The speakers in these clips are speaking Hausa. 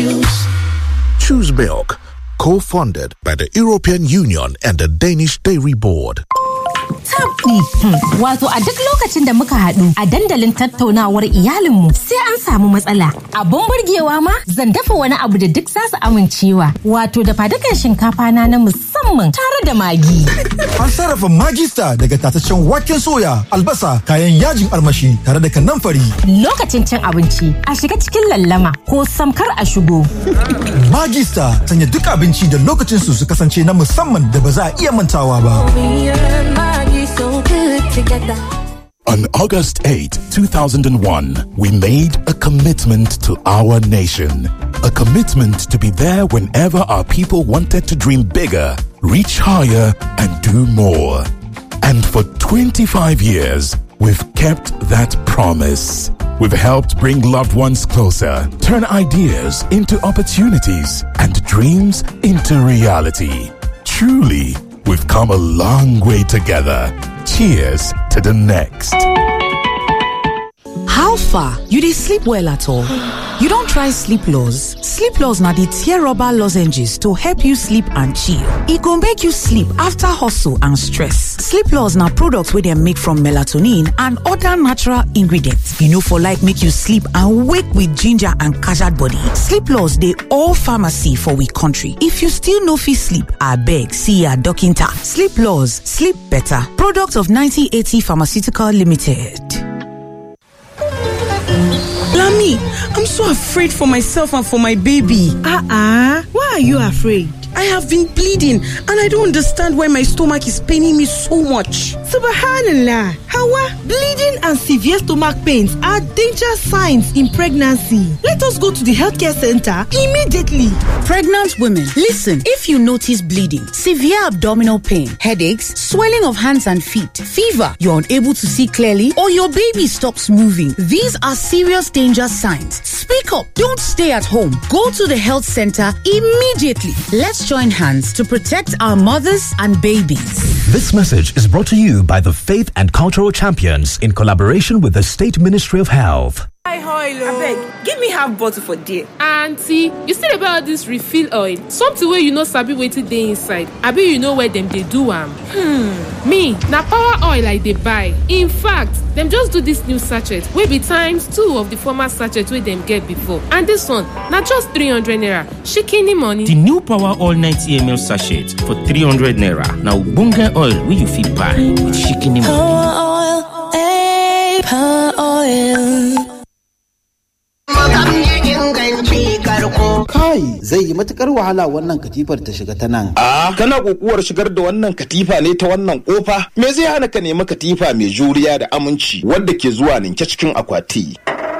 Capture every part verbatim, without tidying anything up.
choose. Choose Milk, co-funded by the European Union and the Danish Dairy Board. Tabdi, wato a duk lokacin da muka haɗu a dandalin tattaunawar iyalinmu sai an samu matsala. Abun burgewa ma zan dafa wani abu da duk za su amincewa. Wato da fadukan shinkafa na na musamman tare da magi. An sarrafa Maggi Star daga tataccen waken soya, albasa, kayan yajin armashi tare da kanamfari. Lokacin cin abinci a shiga cikin lallama ko samkar a shigo. Maggi Star sanya duk abinci da lokacin su su kasance na musamman da ba za a iya mantawa ba. So good together. On August eighth, two thousand one, we made a commitment to our nation. A commitment to be there whenever our people wanted to dream bigger, reach higher, and do more. And for twenty-five years, we've kept that promise. We've helped bring loved ones closer, turn ideas into opportunities, and dreams into reality. Truly, we've come a long way together. Cheers to the next. How far? You dey sleep well at all? You don't try Sleep Laws? Sleep Laws na the tear rubber lozenges to help you sleep and chill. It go make you sleep after hustle and stress. Sleep Laws na products wey dem make from melatonin and other natural ingredients. You know for like make you sleep and wake with ginger and kajad body. Sleep Laws dey all pharmacy for we country. If you still no fit sleep, abeg see ya dokinta. Sleep Laws, sleep better. Product of nineteen eighty Pharmaceutical Limited. Lami, I'm so afraid for myself and for my baby. Uh-uh. Why are you afraid? I have been bleeding and I don't understand why my stomach is paining me so much. Subhanallah. Hawa, bleeding and severe stomach pains are danger signs in pregnancy. Let us go to the healthcare center immediately. Pregnant women, listen. If you notice bleeding, severe abdominal pain, headaches, swelling of hands and feet, fever, you're unable to see clearly, or your baby stops moving, these are serious danger signs. Speak up. Don't stay at home. Go to the health center immediately. Let's join hands to protect our mothers and babies. This message is brought to you by the Faith and Cultural Champions in collaboration with the State Ministry of Health. Hi, hello. Abeg, give me half bottle for there. Auntie, you still about this refill oil? Something where you know sabi wetin dey inside. Abi you know where them they do am? Hmm. Me, na power oil I dey buy. In fact, them just do this new sachet wey be times two of the former sachet wey them get before. And this one, na just three hundred naira. Shikini money. The new power oil ninety milliliters sachet for three hundred naira. Now bunga oil wey you fit buy with shikini money. Power oil, eh, power oil. Kai zai yi matukar wahala wannan katifar ta shiga ta nan. Ah, kana kokuwar shigar da wannan katifa ne ta wannan kofa? Me zai hana ka nemi katifa mai juriya da aminci wadda ke zuwa ninke cikin akwati?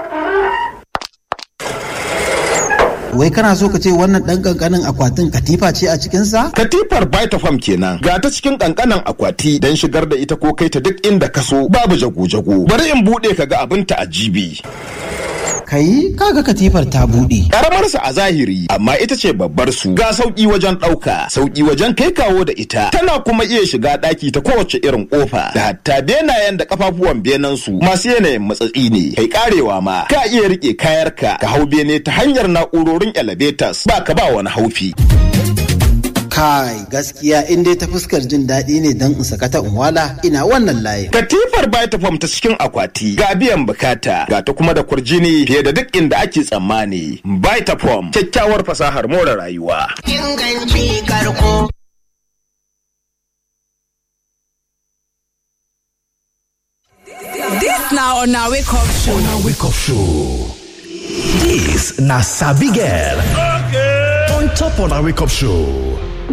Wai kana so ka ce wannan dan kankanin akwatin katifa ce a cikin sa? Katifar Vitafoam kenan. Ga ta cikin kankanin akwati dan shigar da ita ko kai ta duk inda ka so, babu jago-jago. Bari in bude ka ga abin ta ajibi. Kai kaga katifar ta bude. Karamar sa a zahiri amma ita ce babbar su. Ga sauki wajen dauka, sauki wajen kai kawo da ita. Tana kuma iya shiga daki ta kowace irin kofa. Da hatta benayen da kafafuwan benen su masu yanayin matsatsi ne. Kai karewa ma ka iya rike kayarka ka hau bene ta hanyar na'urorin elevators ba ka ba wani haufi. Kai gaskiya in dai ta fuskar jin daɗi ne don in sakata in wala ina wannan layin. Katifar Vitafoam ta cikin akwati ga biyan bukata ga ta kuma da kurjini fiye da duk inda ake tsammani. Vitafoam kyakkyawar fasahar more rayuwa. Inganci karko. This now on our wake up show. On our wake up show. This na Sabi Girl. Okay. On top on our wake up show.